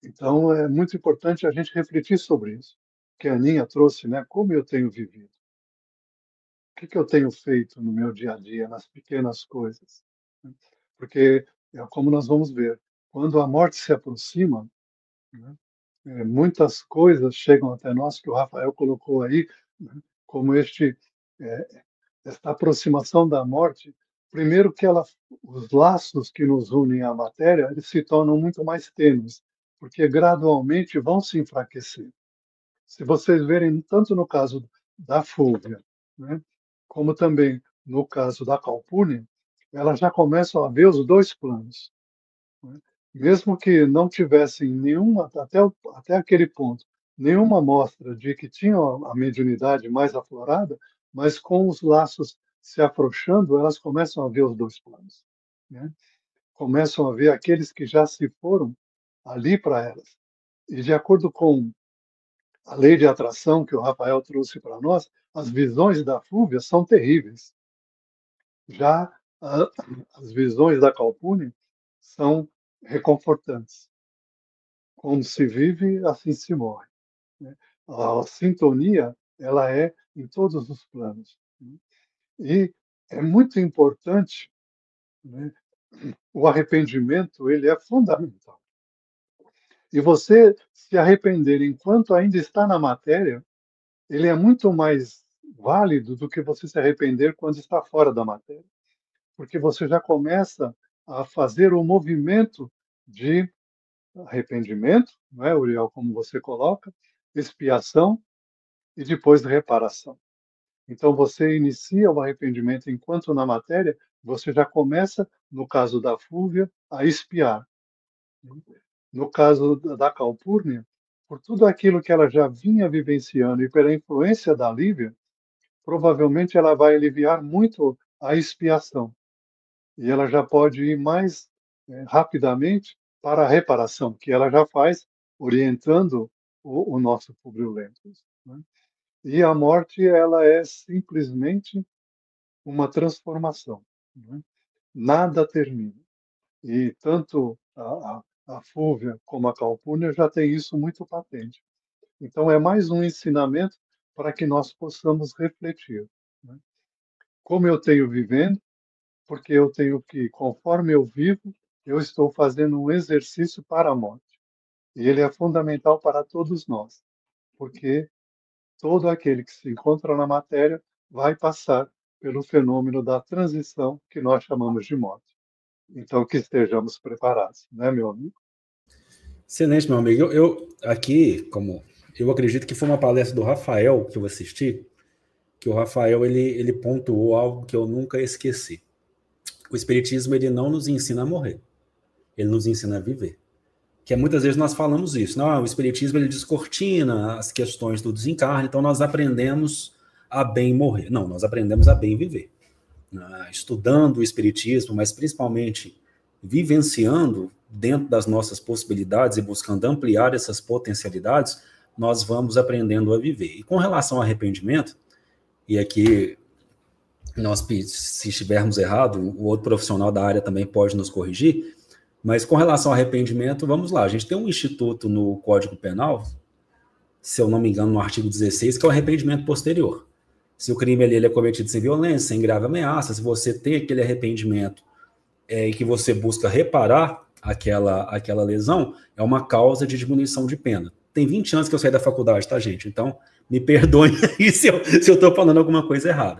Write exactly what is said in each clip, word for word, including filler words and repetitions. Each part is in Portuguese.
Então, é muito importante a gente refletir sobre isso, que a Aninha trouxe, né, como eu tenho vivido. O que que eu tenho feito no meu dia a dia, nas pequenas coisas, né? Porque, é como nós vamos ver, quando a morte se aproxima, né, eh, muitas coisas chegam até nós, que o Rafael colocou aí, né, como este, eh, esta aproximação da morte, primeiro que ela os laços que nos unem à matéria, eles se tornam muito mais tênues, porque gradualmente vão se enfraquecer. Se vocês verem, tanto no caso da Fúvia, né, como também no caso da Calpurnia, elas já começam a ver os dois planos, né. Mesmo que não tivessem nenhuma, até o até aquele ponto, nenhuma mostra de que tinham a mediunidade mais aflorada, mas com os laços se afrouxando, elas começam a ver os dois planos, né. Começam a ver aqueles que já se foram ali para elas. E de acordo com a lei de atração que o Rafael trouxe para nós, as visões da Fúvia são terríveis. Já a as visões da Calpurnia são reconfortantes. Como se vive, assim se morre, né. A sintonia, ela é em todos os planos, né. E é muito importante, né, o arrependimento, ele é fundamental. E você se arrepender enquanto ainda está na matéria, ele é muito mais válido do que você se arrepender quando está fora da matéria, porque você já começa a fazer o movimento de arrependimento, não é, Uriel, como você coloca, expiação e depois reparação. Então você inicia o arrependimento enquanto na matéria, você já começa, no caso da Fúvia, a expiar. No caso da da Calpurnia, por tudo aquilo que ela já vinha vivenciando e pela influência da Lívia, provavelmente ela vai aliviar muito a expiação. E ela já pode ir mais, eh, rapidamente para a reparação, que ela já faz orientando o o nosso Publio Lentulus, né. E a morte, ela é simplesmente uma transformação, né. Nada termina. E tanto a a a Fúvia como a Calpurnia já tem isso muito patente. Então é mais um ensinamento para que nós possamos refletir, né. Como eu tenho vivendo, porque eu tenho que, conforme eu vivo, eu estou fazendo um exercício para a morte. E ele é fundamental para todos nós, porque todo aquele que se encontra na matéria vai passar pelo fenômeno da transição que nós chamamos de morte. Então que estejamos preparados, né, meu amigo? Excelente, meu amigo. Eu, eu aqui, como eu acredito que foi uma palestra do Rafael que eu assisti, que o Rafael ele, ele pontuou algo que eu nunca esqueci. O Espiritismo ele não nos ensina a morrer, ele nos ensina a viver. Que é, muitas vezes nós falamos isso, não, o Espiritismo ele descortina as questões do desencarne, então nós aprendemos a bem morrer. Não, nós aprendemos a bem viver. Estudando o Espiritismo, mas principalmente vivenciando dentro das nossas possibilidades e buscando ampliar essas potencialidades, nós vamos aprendendo a viver. E com relação ao arrependimento, e aqui nós, se estivermos errado, o outro profissional da área também pode nos corrigir, mas com relação ao arrependimento, vamos lá, a gente tem um instituto no Código Penal, se eu não me engano, no artigo dezesseis, que é o arrependimento posterior. Se o crime ali, ele é cometido sem violência, sem grave ameaça, se você tem aquele arrependimento é, e que você busca reparar aquela, aquela lesão, é uma causa de diminuição de pena. Tem vinte anos que eu saí da faculdade, tá, gente? Então, me perdoem aí se eu se eu estou falando alguma coisa errada.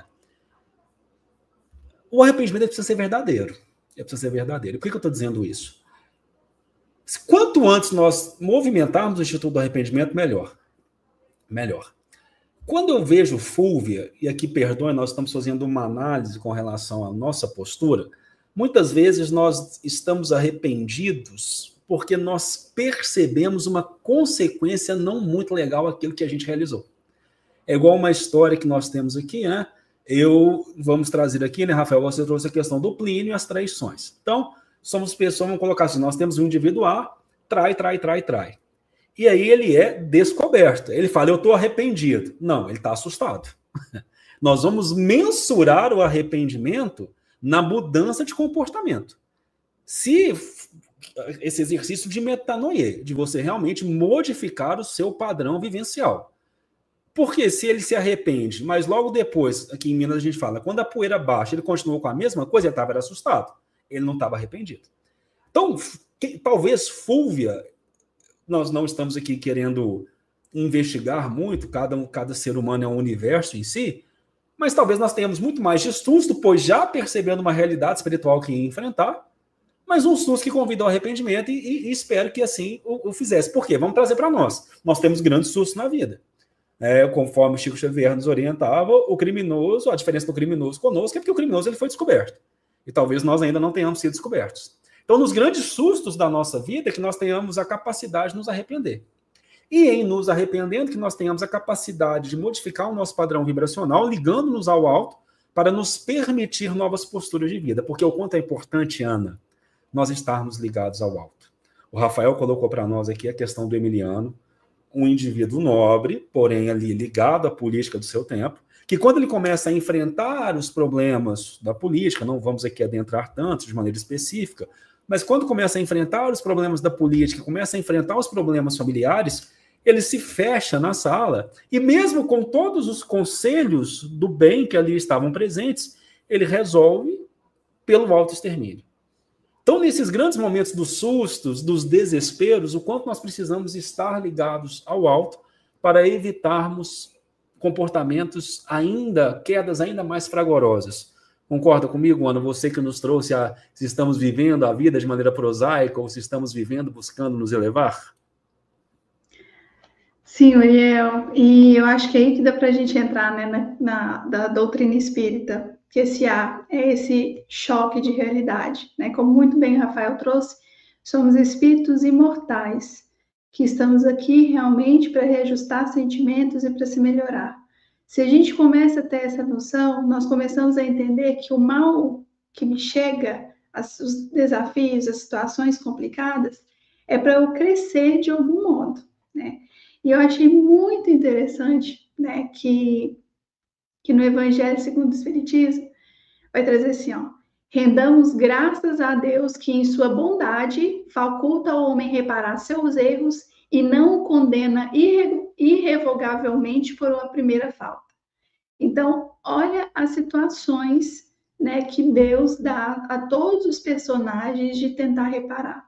O arrependimento precisa ser verdadeiro. Ele precisa ser verdadeiro. Por que, que eu estou dizendo isso? Quanto antes nós movimentarmos o Instituto do Arrependimento, melhor. Melhor. Quando eu vejo Fúvia, e aqui perdoe, nós estamos fazendo uma análise com relação à nossa postura, muitas vezes nós estamos arrependidos porque nós percebemos uma consequência não muito legal àquilo que a gente realizou. É igual uma história que nós temos aqui, né? Eu, vamos trazer aqui, né, Rafael, você trouxe a questão do Plínio e as traições. Então, somos pessoas, vamos colocar assim, nós temos um indivíduo A, trai, trai, trai, trai. E aí ele é descoberto. Ele fala, eu estou arrependido. Não, ele está assustado. Nós vamos mensurar o arrependimento na mudança de comportamento. Se esse exercício de metanoia, de você realmente modificar o seu padrão vivencial. Porque se ele se arrepende, mas logo depois, aqui em Minas a gente fala, quando a poeira baixa, ele continuou com a mesma coisa, ele estava assustado. Ele não estava arrependido. Então, que, talvez Fúlvia, nós não estamos aqui querendo investigar muito, cada, cada ser humano é um universo em si, mas talvez nós tenhamos muito mais de susto, pois já percebendo uma realidade espiritual que ia enfrentar, mas um susto que convida ao arrependimento e, e, e espero que assim o, o fizesse. Por quê? Vamos trazer para nós. Nós temos grandes sustos na vida. É, conforme o Chico Xavier nos orientava, o criminoso, a diferença do criminoso conosco é porque o criminoso ele foi descoberto. E talvez nós ainda não tenhamos sido descobertos. Então, nos grandes sustos da nossa vida, é que nós tenhamos a capacidade de nos arrepender. E em nos arrependendo, que nós tenhamos a capacidade de modificar o nosso padrão vibracional, ligando-nos ao alto, para nos permitir novas posturas de vida. Porque o quanto é importante, Ana, nós estarmos ligados ao alto. O Rafael colocou para nós aqui a questão do Emiliano, um indivíduo nobre, porém ali ligado à política do seu tempo, que quando ele começa a enfrentar os problemas da política, não vamos aqui adentrar tanto de maneira específica, mas quando começa a enfrentar os problemas da política, começa a enfrentar os problemas familiares, ele se fecha na sala, e mesmo com todos os conselhos do bem que ali estavam presentes, ele resolve pelo autoextermínio. Então, nesses grandes momentos dos sustos, dos desesperos, o quanto nós precisamos estar ligados ao alto para evitarmos comportamentos ainda, quedas ainda mais fragorosas. Concorda comigo, Ana? Você que nos trouxe a se estamos vivendo a vida de maneira prosaica ou se estamos vivendo buscando nos elevar? Sim, Uriel. E eu acho que é aí que dá para a gente entrar, né, na, na da doutrina espírita. Que esse A é esse choque de realidade, né? Como muito bem o Rafael trouxe, somos espíritos imortais, que estamos aqui realmente para reajustar sentimentos e para se melhorar. Se a gente começa a ter essa noção, nós começamos a entender que o mal que me chega, as, os desafios, as situações complicadas, é para eu crescer de algum modo, né? E eu achei muito interessante, né, que que no Evangelho segundo o Espiritismo vai trazer assim, ó, rendamos graças a Deus que em sua bondade faculta ao homem reparar seus erros e não o condena irre irrevogavelmente por uma primeira falta. Então, olha as situações, né, que Deus dá a todos os personagens de tentar reparar.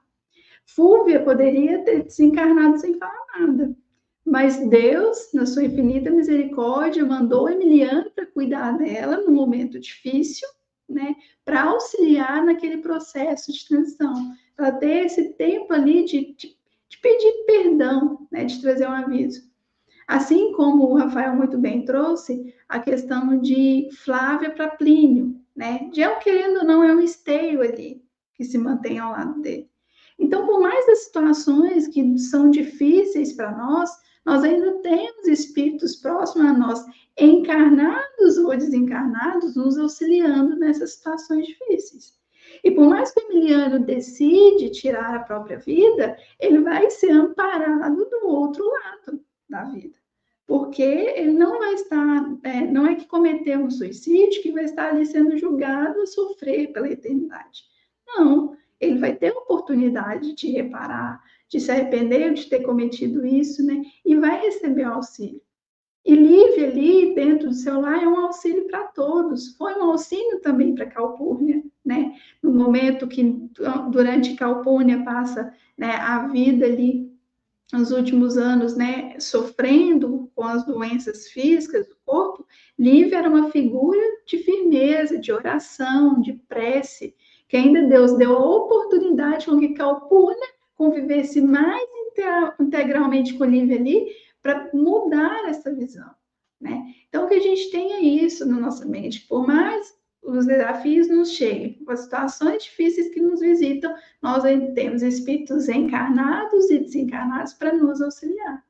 Fúlvia poderia ter desencarnado sem falar nada. Mas Deus, na sua infinita misericórdia, mandou Emiliano para cuidar dela no momento difícil, né, para auxiliar naquele processo de transição, para ter esse tempo ali de, de, de pedir perdão, né, de trazer um aviso. Assim como o Rafael muito bem trouxe, a questão de Flávia para Plínio, né, de eu querendo ou não, é um esteio ali que se mantém ao lado dele. Então, por mais das situações que são difíceis para nós, nós ainda temos espíritos próximos a nós, encarnados ou desencarnados, nos auxiliando nessas situações difíceis. E por mais que o Emiliano decide tirar a própria vida, ele vai ser amparado do outro lado da vida. Porque ele não vai estar, é, não é que cometeu um suicídio que vai estar ali sendo julgado a sofrer pela eternidade. Não, ele vai ter a oportunidade de reparar, de se arrepender de ter cometido isso, né? E vai receber o auxílio. E Lívia ali, dentro do seu lar, é um auxílio para todos. Foi um auxílio também para Calpurnia, né? No momento que, durante Calpurnia, passa, né, a vida ali, nos últimos anos, né, sofrendo com as doenças físicas do corpo, Lívia era uma figura de firmeza, de oração, de prece, que ainda Deus deu a oportunidade com que Calpurnia convivesse mais integralmente com Lívia ali, para mudar essa visão, né? Então, que a gente tenha isso na nossa mente, por mais os desafios nos cheguem, com as situações difíceis que nos visitam, nós ainda temos espíritos encarnados e desencarnados para nos auxiliar.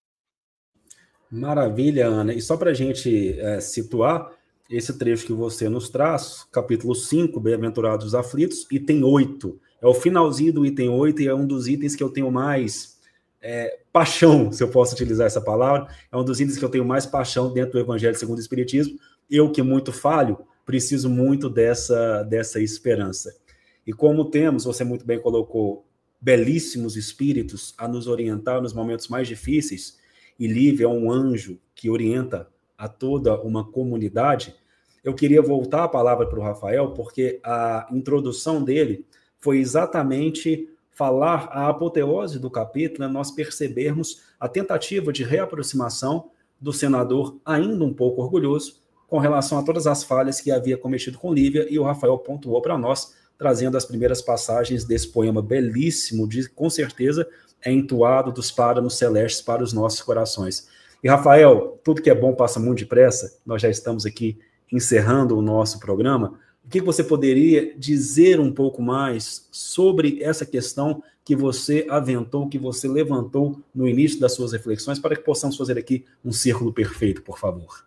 Maravilha, Ana. E só para a gente é, situar, esse trecho que você nos traz, capítulo cinco, Bem-aventurados os aflitos, item oito. É o finalzinho do item oito e é um dos itens que eu tenho mais é, paixão, se eu posso utilizar essa palavra. É um dos itens que eu tenho mais paixão dentro do Evangelho segundo o Espiritismo. Eu, que muito falho, preciso muito dessa, dessa esperança. E como temos, você muito bem colocou, belíssimos espíritos a nos orientar nos momentos mais difíceis, e Lívia é um anjo que orienta a toda uma comunidade, eu queria voltar a palavra para o Rafael, porque a introdução dele foi exatamente falar a apoteose do capítulo, né, nós percebermos a tentativa de reaproximação do senador, ainda um pouco orgulhoso, com relação a todas as falhas que havia cometido com Lívia, e o Rafael pontuou para nós, trazendo as primeiras passagens desse poema belíssimo, de, com certeza é entoado dos páramos celestes para os nossos corações. E, Rafael, tudo que é bom passa muito depressa, nós já estamos aqui encerrando o nosso programa. O que você poderia dizer um pouco mais sobre essa questão que você aventou, que você levantou no início das suas reflexões, para que possamos fazer aqui um círculo perfeito, por favor?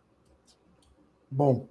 Bom,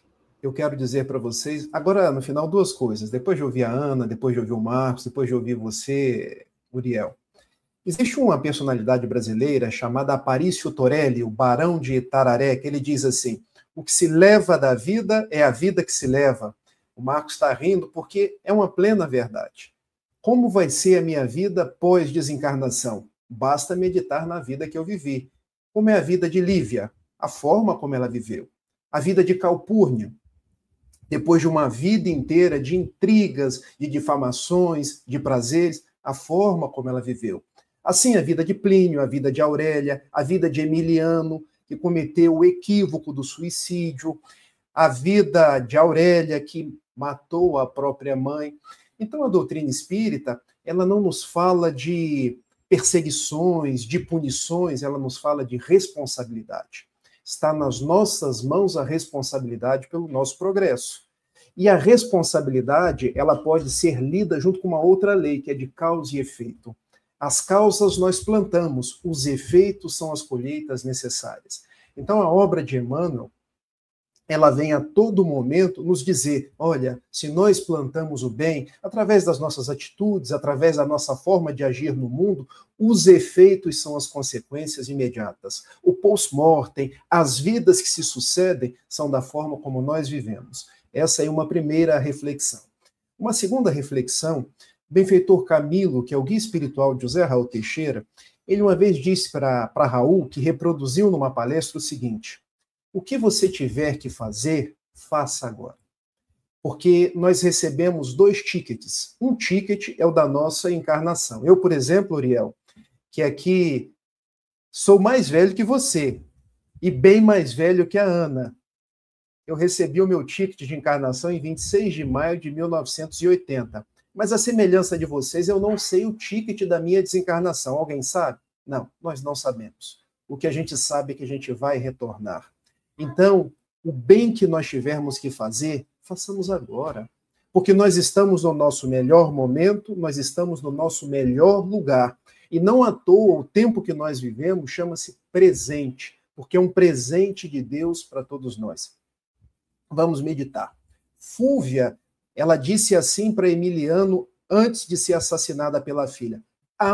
eu quero dizer para vocês, agora no final, duas coisas. Depois de ouvir a Ana, depois de ouvir o Marcos, depois de ouvir você, Uriel. Existe uma personalidade brasileira chamada Aparício Torelli, o Barão de Tararé, que ele diz assim: o que se leva da vida é a vida que se leva. O Marcos está rindo porque é uma plena verdade. Como vai ser a minha vida pós-desencarnação? Basta meditar na vida que eu vivi. Como é a vida de Lívia? A forma como ela viveu. A vida de Calpurnia, depois de uma vida inteira de intrigas, de difamações, de prazeres, a forma como ela viveu. Assim, a vida de Plínio, a vida de Aurélia, a vida de Emiliano, que cometeu o equívoco do suicídio, a vida de Aurélia, que matou a própria mãe. Então, a doutrina espírita, ela não nos fala de perseguições, de punições, ela nos fala de responsabilidade. Está nas nossas mãos a responsabilidade pelo nosso progresso. E a responsabilidade, ela pode ser lida junto com uma outra lei, que é de causa e efeito. As causas nós plantamos, os efeitos são as colheitas necessárias. Então, a obra de Emmanuel, ela vem a todo momento nos dizer, olha, se nós plantamos o bem, através das nossas atitudes, através da nossa forma de agir no mundo, os efeitos são as consequências imediatas. O post-mortem, as vidas que se sucedem, são da forma como nós vivemos. Essa é uma primeira reflexão. Uma segunda reflexão, benfeitor Camilo, que é o guia espiritual de José Raul Teixeira, ele uma vez disse para Raul, que reproduziu numa palestra o seguinte: o que você tiver que fazer, faça agora. Porque nós recebemos dois tickets. Um ticket é o da nossa encarnação. Eu, por exemplo, Uriel, que aqui sou mais velho que você, e bem mais velho que a Ana. Eu recebi o meu ticket de encarnação em vinte e seis de maio de mil novecentos e oitenta. Mas a semelhança de vocês, eu não sei o ticket da minha desencarnação. Alguém sabe? Não, nós não sabemos. O que a gente sabe é que a gente vai retornar. Então, o bem que nós tivermos que fazer, façamos agora. Porque nós estamos no nosso melhor momento, nós estamos no nosso melhor lugar. E não à toa, o tempo que nós vivemos chama-se presente, porque é um presente de Deus para todos nós. Vamos meditar. Fúvia, ela disse assim para Emiliano antes de ser assassinada pela filha: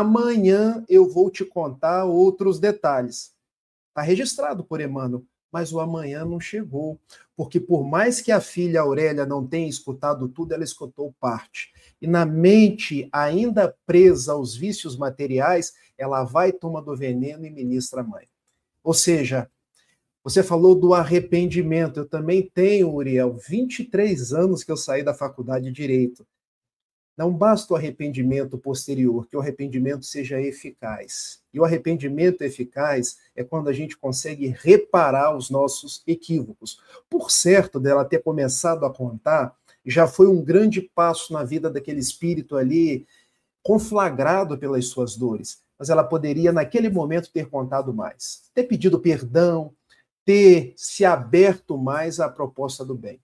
amanhã eu vou te contar outros detalhes. Está registrado por Emmanuel, mas o amanhã não chegou, porque por mais que a filha Aurélia não tenha escutado tudo, ela escutou parte. E na mente, ainda presa aos vícios materiais, ela vai, toma do veneno e ministra a mãe. Ou seja, você falou do arrependimento. Eu também tenho, Uriel, vinte e três anos que eu saí da faculdade de Direito. Não basta o arrependimento posterior, que o arrependimento seja eficaz. E o arrependimento eficaz é quando a gente consegue reparar os nossos equívocos. Por certo dela ter começado a contar, já foi um grande passo na vida daquele espírito ali, conflagrado pelas suas dores. Mas ela poderia, naquele momento, ter contado mais. Ter pedido perdão, ter se aberto mais à proposta do bem.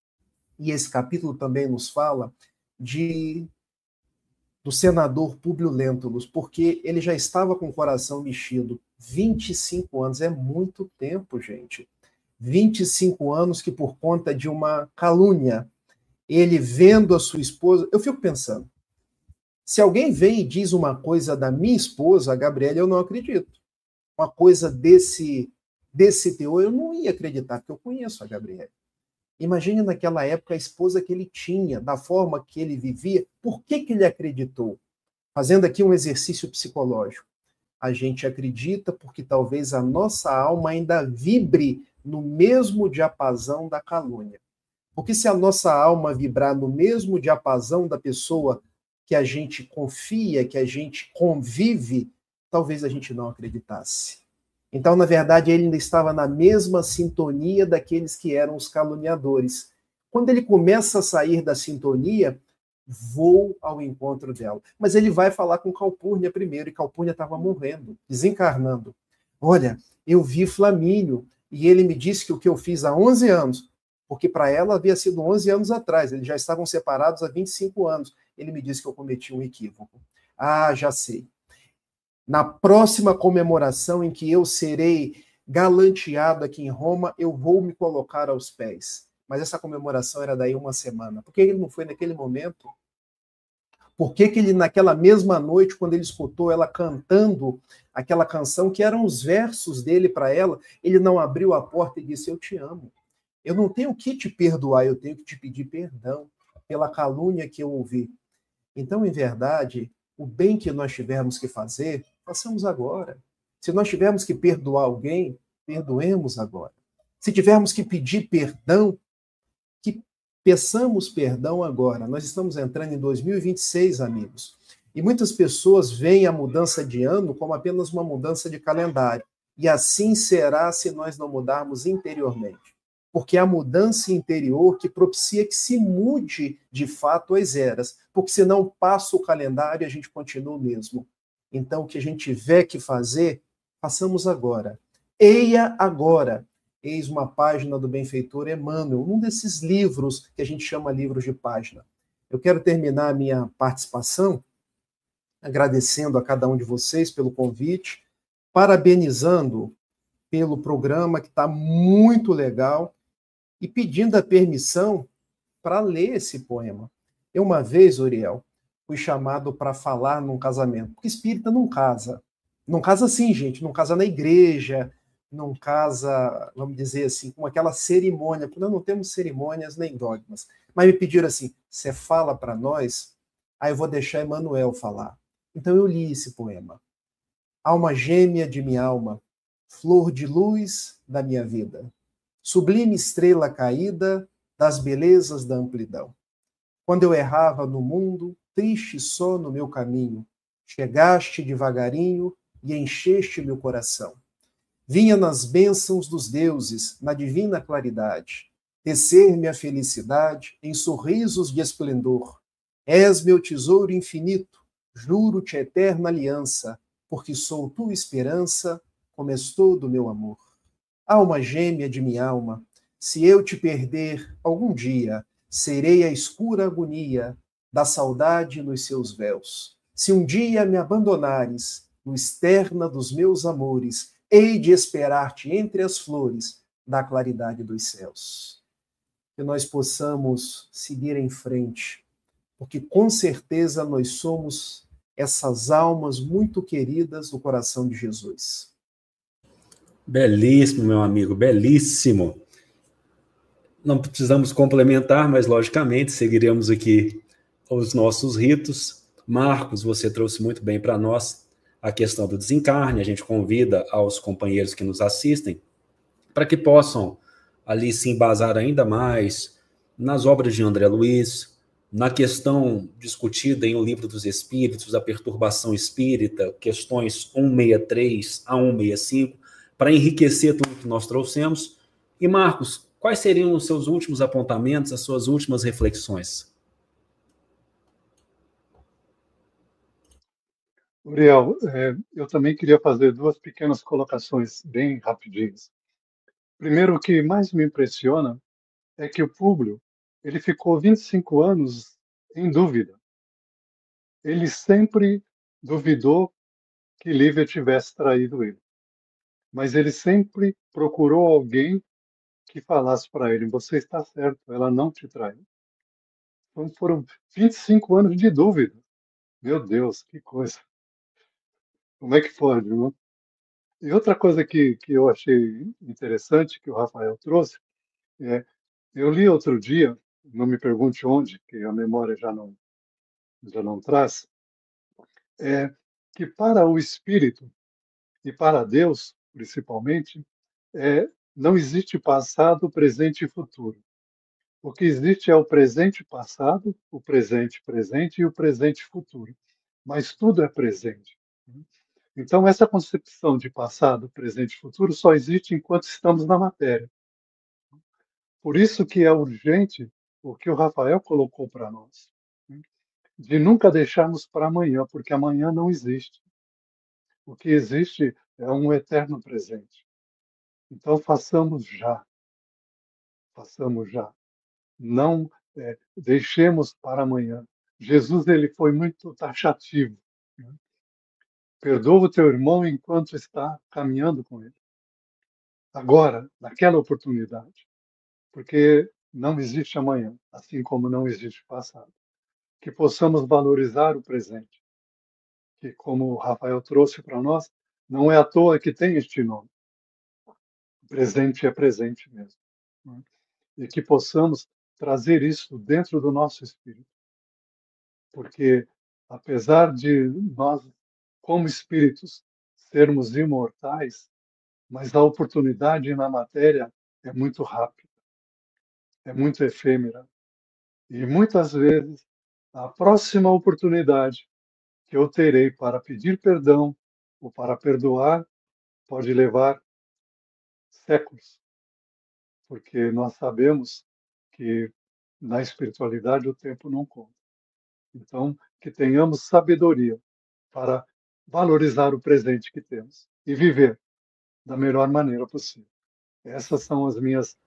E esse capítulo também nos fala de, do senador Públio Lentulus, porque ele já estava com o coração mexido. vinte e cinco anos, é muito tempo, gente. vinte e cinco anos que, por conta de uma calúnia, ele vendo a sua esposa... Eu fico pensando, se alguém vem e diz uma coisa da minha esposa, a Gabriela, eu não acredito. Uma coisa desse... desse teor, eu não ia acreditar, porque eu conheço a Gabriela. Imagine naquela época a esposa que ele tinha, da forma que ele vivia, por que que ele acreditou? Fazendo aqui um exercício psicológico. A gente acredita porque talvez a nossa alma ainda vibre no mesmo diapasão da calúnia. Porque se a nossa alma vibrar no mesmo diapasão da pessoa que a gente confia, que a gente convive, talvez a gente não acreditasse. Então, na verdade, ele ainda estava na mesma sintonia daqueles que eram os caluniadores. Quando ele começa a sair da sintonia, vou ao encontro dela. Mas ele vai falar com Calpurnia primeiro, e Calpurnia estava morrendo, desencarnando. Olha, eu vi Flamínio, e ele me disse que o que eu fiz há onze anos, porque para ela havia sido onze anos atrás, eles já estavam separados há vinte e cinco anos. Ele me disse que eu cometi um equívoco. Ah, já sei. Na próxima comemoração em que eu serei galanteado aqui em Roma, eu vou me colocar aos pés. Mas essa comemoração era daí uma semana. Por que ele não foi naquele momento? Por que, que ele, naquela mesma noite, quando ele escutou ela cantando aquela canção, que eram os versos dele para ela, ele não abriu a porta e disse, eu te amo. Eu não tenho que te perdoar, eu tenho que te pedir perdão pela calúnia que eu ouvi. Então, em verdade, o bem que nós tivermos que fazer, façamos agora. Se nós tivermos que perdoar alguém, perdoemos agora. Se tivermos que pedir perdão, que peçamos perdão agora. Nós estamos entrando em dois mil e vinte e seis, amigos. E muitas pessoas veem a mudança de ano como apenas uma mudança de calendário. E assim será se nós não mudarmos interiormente. Porque é a mudança interior que propicia que se mude de fato as eras. Porque senão passa o calendário e a gente continua o mesmo. Então, o que a gente tiver que fazer, façamos agora. Eia agora. Eis uma página do benfeitor Emmanuel, um desses livros que a gente chama livros de página. Eu quero terminar a minha participação agradecendo a cada um de vocês pelo convite, parabenizando pelo programa que está muito legal e pedindo a permissão para ler esse poema. Eu, uma vez, Uriel, fui chamado para falar num casamento, porque espírita não casa. Não casa assim, gente, não casa na igreja, não casa, vamos dizer assim, com aquela cerimônia, porque nós não temos cerimônias nem dogmas. Mas me pediram assim, você fala para nós? Aí eu vou deixar Emmanuel falar. Então eu li esse poema. Alma gêmea de minha alma, flor de luz da minha vida, sublime estrela caída das belezas da amplidão. Quando eu errava no mundo, triste só no meu caminho, chegaste devagarinho e encheste meu coração. Vinha nas bênçãos dos deuses, na divina claridade, tecer-me a felicidade em sorrisos de esplendor. És meu tesouro infinito, juro-te eterna aliança, porque sou tua esperança, como és todo meu amor. Alma gêmea de minha alma, se eu te perder algum dia, serei a escura agonia da saudade nos seus véus. Se um dia me abandonares, no externa dos meus amores, hei de esperar-te entre as flores da claridade dos céus. Que nós possamos seguir em frente, porque com certeza nós somos essas almas muito queridas do coração de Jesus. Belíssimo, meu amigo, belíssimo. Não precisamos complementar, mas logicamente seguiremos aqui os nossos ritos. Marcos, você trouxe muito bem para nós a questão do desencarne. A gente convida aos companheiros que nos assistem para que possam ali se embasar ainda mais nas obras de André Luiz, na questão discutida em O Livro dos Espíritos, a perturbação espírita, questões cento e sessenta e três a cento e sessenta e cinco, para enriquecer tudo que nós trouxemos. E, Marcos, quais seriam os seus últimos apontamentos, as suas últimas reflexões? Uriel, é, eu também queria fazer duas pequenas colocações bem rapidinhas. Primeiro, o que mais me impressiona é que o Públio, ele ficou vinte e cinco anos em dúvida. Ele sempre duvidou que Lívia tivesse traído ele. Mas ele sempre procurou alguém que falasse para ele, você está certo, ela não te traiu. Então foram vinte e cinco anos de dúvida. Meu Deus, que coisa. Como é que pode, não? E outra coisa que, que eu achei interessante, que o Rafael trouxe, é, eu li outro dia, não me pergunte onde, que a memória já não, já não traz, é que para o Espírito e para Deus, principalmente, é, não existe passado, presente e futuro. O que existe é o presente passado, o presente presente e o presente futuro. Mas tudo é presente. Então, essa concepção de passado, presente e futuro só existe enquanto estamos na matéria. Por isso que é urgente o que o Rafael colocou para nós, de nunca deixarmos para amanhã, porque amanhã não existe. O que existe é um eterno presente. Então, façamos já. Façamos já. Não é, deixemos para amanhã. Jesus ele foi muito taxativo. Né? Perdoa o teu irmão enquanto está caminhando com ele. Agora, naquela oportunidade. Porque não existe amanhã, assim como não existe passado. Que possamos valorizar o presente. Que, como o Rafael trouxe para nós, não é à toa que tem este nome. O presente é presente mesmo. Né? E que possamos trazer isso dentro do nosso espírito. Porque, apesar de nós, como espíritos, sermos imortais, mas a oportunidade na matéria é muito rápida, é muito efêmera. E muitas vezes, a próxima oportunidade que eu terei para pedir perdão ou para perdoar pode levar séculos, porque nós sabemos que na espiritualidade o tempo não conta. Então, que tenhamos sabedoria para valorizar o presente que temos e viver da melhor maneira possível. Essas são as minhas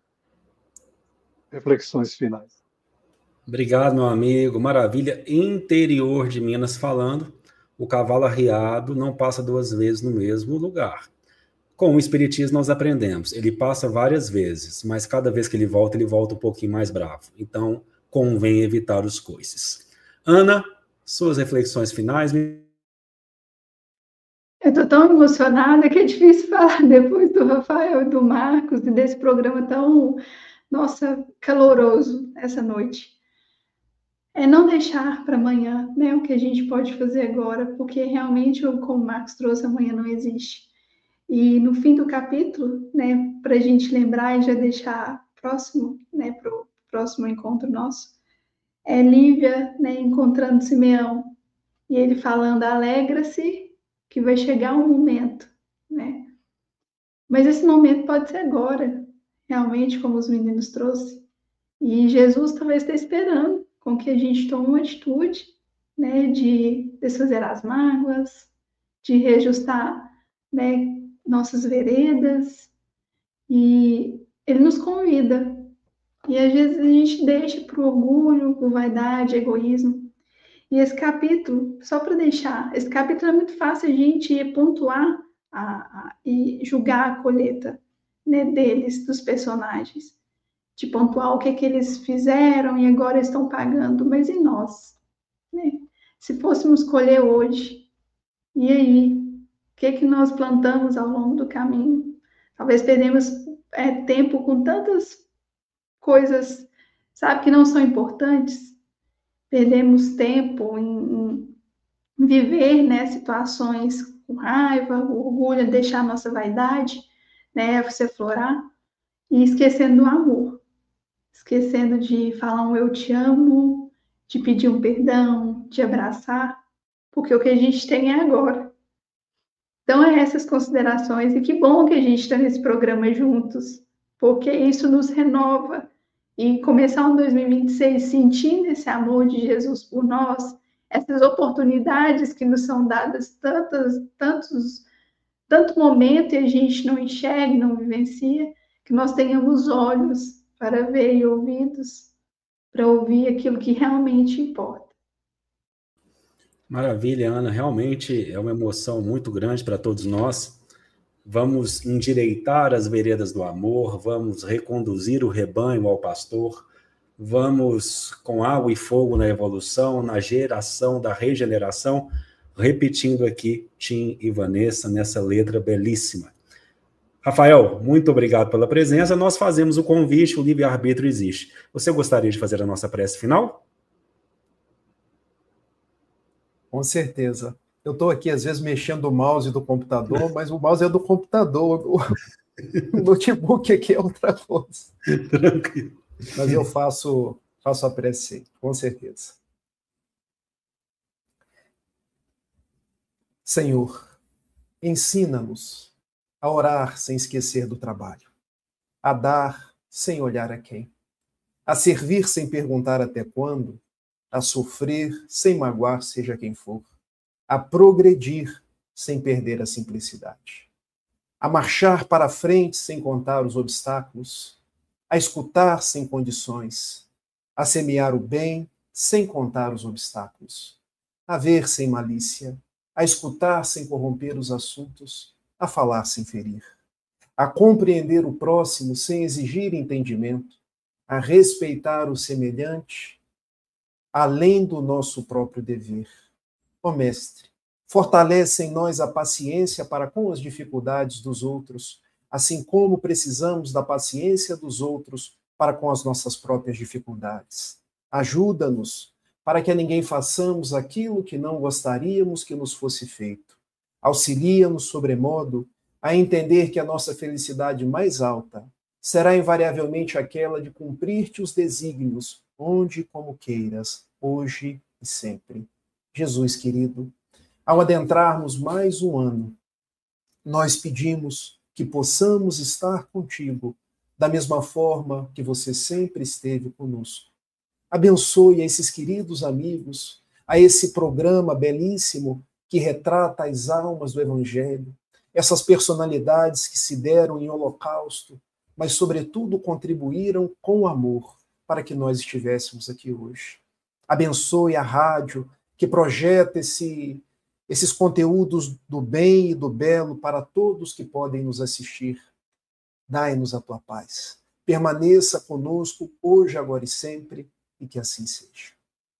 reflexões finais. Obrigado, meu amigo. Maravilha. Interior de Minas falando, o cavalo arriado não passa duas vezes no mesmo lugar. Com o Espiritismo nós aprendemos, ele passa várias vezes, mas cada vez que ele volta, ele volta um pouquinho mais bravo. Então, convém evitar os coices. Ana, suas reflexões finais. Eu estou tão emocionada que é difícil falar depois do Rafael e do Marcos e desse programa tão, nossa, caloroso essa noite. É não deixar para amanhã, né, o que a gente pode fazer agora, porque realmente, como o Marcos trouxe, amanhã não existe. E no fim do capítulo, né, para a gente lembrar e já deixar próximo, né, para o próximo encontro nosso, é Lívia, né, encontrando Simeão, e ele falando, alegra-se que vai chegar um momento, né? Mas esse momento pode ser agora, realmente, como os meninos trouxeram. E Jesus talvez esteja esperando com que a gente tome uma atitude, né, de desfazer as mágoas, de reajustar, né, nossas veredas. E ele nos convida. E às vezes a gente deixa para o orgulho, por vaidade, egoísmo. E esse capítulo, só para deixar, esse capítulo é muito fácil a gente pontuar a, a, e julgar a colheita, né, deles, dos personagens. De pontuar o que, que eles fizeram e agora estão pagando. Mas e nós? Né? Se fôssemos colher hoje, e aí? O que, que nós plantamos ao longo do caminho? Talvez perdemos é, tempo com tantas coisas, sabe, que não são importantes. Perdemos tempo em, em viver, né, situações com raiva, orgulho, deixar a nossa vaidade, né, se aflorar, e esquecendo do amor. Esquecendo de falar um eu te amo, de pedir um perdão, de abraçar, porque o que a gente tem é agora. Então, é essas considerações, e que bom que a gente está nesse programa juntos, porque isso nos renova. E começar um dois mil e vinte e seis sentindo esse amor de Jesus por nós, essas oportunidades que nos são dadas, tantos, tantos, tanto momento e a gente não enxerga, não vivencia, que nós tenhamos olhos para ver e ouvidos, para ouvir aquilo que realmente importa. Maravilha, Ana. Realmente é uma emoção muito grande para todos nós. Vamos endireitar as veredas do amor, vamos reconduzir o rebanho ao pastor, vamos com água e fogo na evolução, na geração da regeneração, repetindo aqui Tim e Vanessa nessa letra belíssima. Rafael, muito obrigado pela presença. Nós fazemos o convite, o livre-arbítrio existe. Você gostaria de fazer a nossa prece final? Com certeza. eu estou aqui, às vezes, mexendo o mouse do computador, mas o mouse é do computador. O, o notebook aqui é outra coisa. Tranquilo. Mas eu faço, faço a prece, com certeza. Senhor, ensina-nos a orar sem esquecer do trabalho, a dar sem olhar a quem, a servir sem perguntar até quando, a sofrer sem magoar seja quem for, a progredir sem perder a simplicidade, a marchar para frente sem contar os obstáculos, a escutar sem condições, a semear o bem sem contar os obstáculos, a ver sem malícia, a escutar sem corromper os assuntos, a falar sem ferir, a compreender o próximo sem exigir entendimento, a respeitar o semelhante, além do nosso próprio dever. Ó Mestre, fortalece em nós a paciência para com as dificuldades dos outros, assim como precisamos da paciência dos outros para com as nossas próprias dificuldades. Ajuda-nos para que a ninguém façamos aquilo que não gostaríamos que nos fosse feito. Auxilia-nos, sobremodo, a entender que a nossa felicidade mais alta será invariavelmente aquela de cumprir-te os desígnios, onde e como queiras, hoje e sempre. Jesus querido, ao adentrarmos mais um ano, nós pedimos que possamos estar contigo da mesma forma que você sempre esteve conosco. Abençoe a esses queridos amigos, a esse programa belíssimo que retrata as almas do Evangelho, essas personalidades que se deram em holocausto, mas, sobretudo, contribuíram com amor para que nós estivéssemos aqui hoje. Abençoe a rádio que projeta esse, esses conteúdos do bem e do belo para todos que podem nos assistir. Dai-nos a tua paz. Permaneça conosco hoje, agora e sempre, e que assim seja.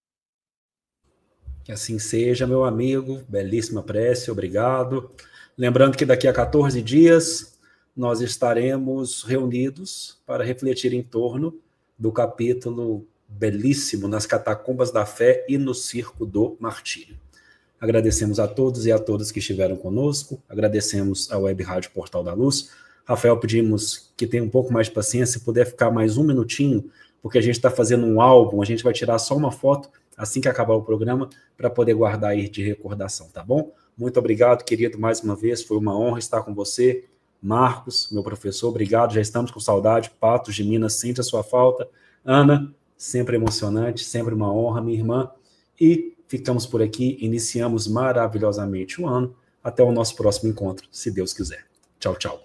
Que assim seja, meu amigo. Belíssima prece, obrigado. Lembrando que daqui a quatorze dias nós estaremos reunidos para refletir em torno do capítulo belíssimo Nas Catacumbas da Fé e no Circo do Martírio. Agradecemos a todos e a todas que estiveram conosco, agradecemos à Web Rádio Portal da Luz. Rafael, pedimos que tenha um pouco mais de paciência, se puder ficar mais um minutinho, porque a gente está fazendo um álbum, a gente vai tirar só uma foto assim que acabar o programa, para poder guardar aí de recordação, tá bom? Muito obrigado, querido, mais uma vez, foi uma honra estar com você. Marcos, meu professor, obrigado, já estamos com saudade. Patos de Minas, sente a sua falta. Ana, sempre emocionante, sempre uma honra, minha irmã. E ficamos por aqui, iniciamos maravilhosamente o ano. Até o nosso próximo encontro, se Deus quiser. Tchau, tchau.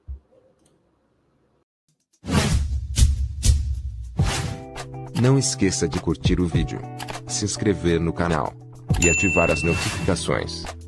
Não esqueça de curtir o vídeo, se inscrever no canal e ativar as notificações.